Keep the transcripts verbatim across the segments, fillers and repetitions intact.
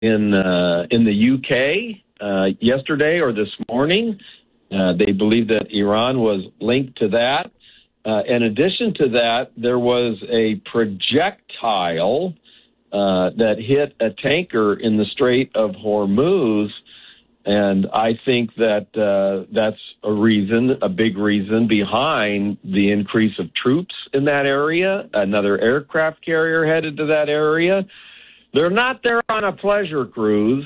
in uh, in the U K uh, yesterday or this morning. Uh, they believe that Iran was linked to that. Uh, in addition to that, there was a projectile uh, that hit a tanker in the Strait of Hormuz, and I think that uh, that's a reason, a big reason behind the increase of troops in that area. Another aircraft carrier headed to that area. They're not there on a pleasure cruise.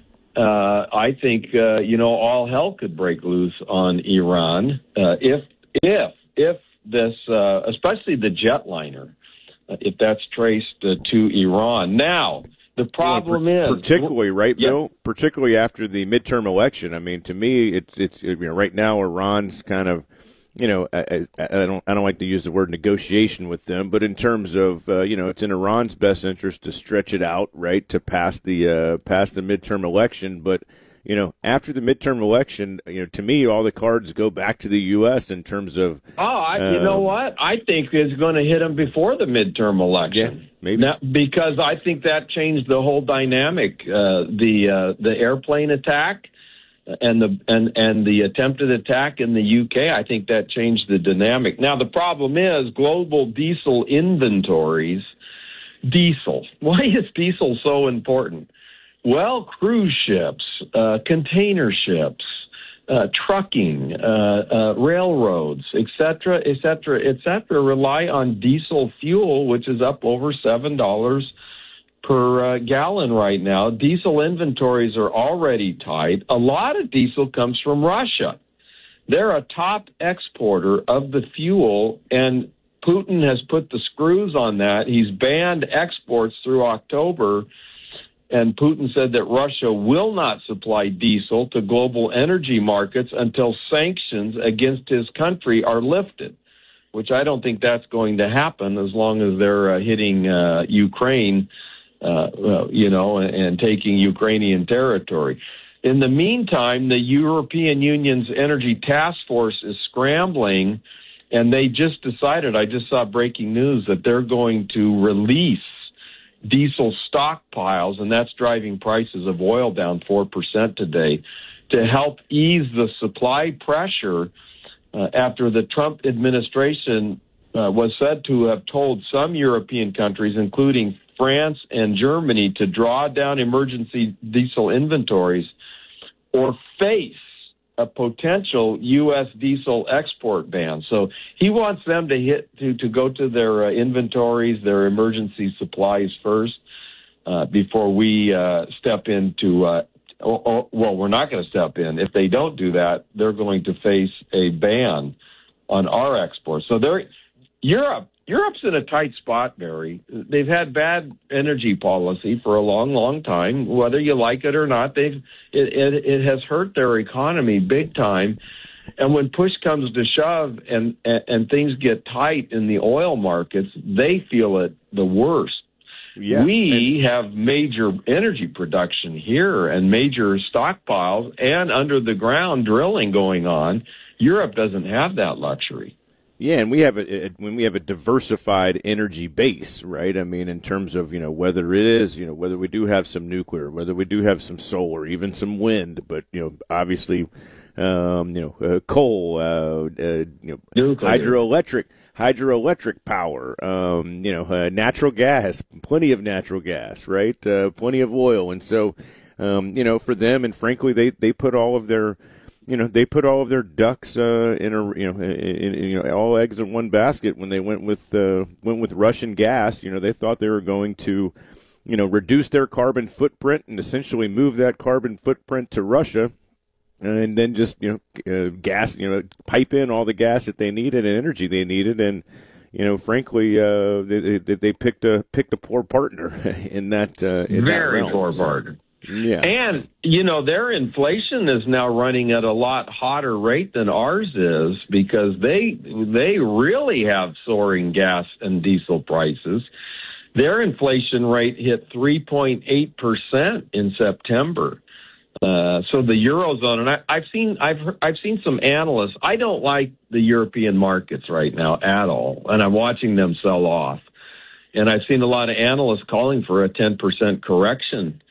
Uh, I think, uh, you know, all hell could break loose on Iran uh, if, if, if this, uh, especially the jetliner, uh, if that's traced uh, to Iran. Now, the problem well, is, particularly, right, yeah. Bill? Particularly after the midterm election. I mean, to me, it's it's you know, right now Iran's kind of, you know, I, I, I don't I don't like to use the word negotiation with them, but in terms of uh, you know, it's in Iran's best interest to stretch it out, right, to pass the uh, pass the midterm election. But you know, after the midterm election, you know, to me, all the cards go back to the U S in terms of. Oh, I, um, you know what? I think it's going to hit them before the midterm election. Yeah, maybe. Now, because I think that changed the whole dynamic. Uh, the uh, the airplane attack and the and and the attempted attack in the U K. I think that changed the dynamic. Now, the problem is global diesel inventories. Diesel. Why is diesel so important? Well, cruise ships, uh, container ships, uh, trucking, uh, uh, railroads, et cetera, et cetera, et cetera, rely on diesel fuel, which is up over seven dollars per uh, gallon right now. Diesel inventories are already tight. A lot of diesel comes from Russia. They're a top exporter of the fuel, and Putin has put the screws on that. He's banned exports through October. And Putin said that Russia will not supply diesel to global energy markets until sanctions against his country are lifted, which I don't think that's going to happen as long as they're uh, hitting uh, Ukraine, uh, well, you know, and, and taking Ukrainian territory. In the meantime, the European Union's Energy Task Force is scrambling, and they just decided, I just saw breaking news, that they're going to release diesel stockpiles, and that's driving prices of oil down four percent today, to help ease the supply pressure uh, after the Trump administration uh, was said to have told some European countries, including France and Germany, to draw down emergency diesel inventories or face a potential U S diesel export ban. So he wants them to hit to, to go to their uh, inventories, their emergency supplies first, uh, before we uh, step into. Uh, oh, oh, well, we're not going to step in. If they don't do that, they're going to face a ban on our exports. So they're Europe. Europe's in a tight spot, Barry. They've had bad energy policy for a long, long time. Whether you like it or not, they've it, it, it has hurt their economy big time. And when push comes to shove and, and, and things get tight in the oil markets, they feel it the worst. Yeah, we and- have major energy production here and major stockpiles and under the ground drilling going on. Europe doesn't have that luxury. Yeah, and we have a, a when we have a diversified energy base, right? I mean, in terms of, you know, whether it is, you know, whether we do have some nuclear, whether we do have some solar, even some wind, but, you know, obviously, um, you know, uh, coal, uh, uh, you know, nuclear. hydroelectric, hydroelectric power, um, you know, uh, natural gas, plenty of natural gas, right? Uh, plenty of oil, and so, um, you know, for them, and frankly, they they put all of their You know, they put all of their ducks uh, in a you know, in, in, you know, all eggs in one basket when they went with uh, went with Russian gas. You know, they thought they were going to, you know, reduce their carbon footprint and essentially move that carbon footprint to Russia, and then just you know, uh, gas, you know, pipe in all the gas that they needed and energy they needed, and you know, frankly, uh, they, they they picked a picked a poor partner in that uh, in very that realm. poor partner. Yeah. And, you know, their inflation is now running at a lot hotter rate than ours is because they they really have soaring gas and diesel prices. Their inflation rate hit three point eight percent in September. Uh, so the Eurozone, and I, I've seen I've I've seen some analysts. I don't like the European markets right now at all, and I'm watching them sell off. And I've seen a lot of analysts calling for a ten percent correction